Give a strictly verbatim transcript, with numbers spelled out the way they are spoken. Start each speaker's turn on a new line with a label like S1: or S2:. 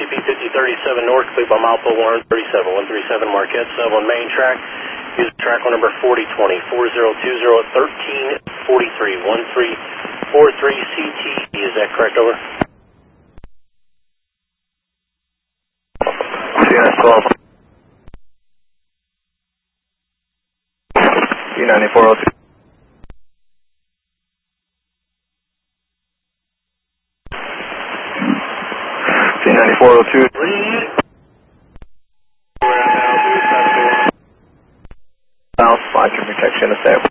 S1: P fifty thirty-seven North, clear by mile one thirty-seven, one thirty-seven Marquette Sub on main track. Use track on number forty twenty, four zero two zero, one three four three, one three four three C T E. Is that correct, over?
S2: C N S twelve. E ninety-four oh two. C ninety-four oh two. South, flight protection established.